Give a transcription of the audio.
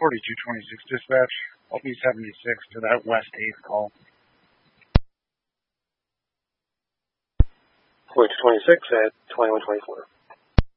4226 dispatch, LP76 to that West 8th call. 4226 at 2124.